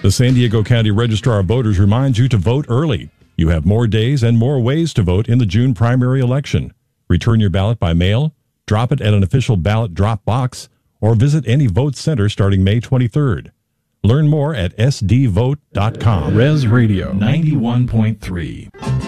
The San Diego County Registrar of Voters reminds you to vote early. You have more days and more ways to vote in the June primary election. Return your ballot by mail, drop it at an official ballot drop box, or visit any vote center starting May 23rd. Learn more at sdvote.com. Res Radio 91.3.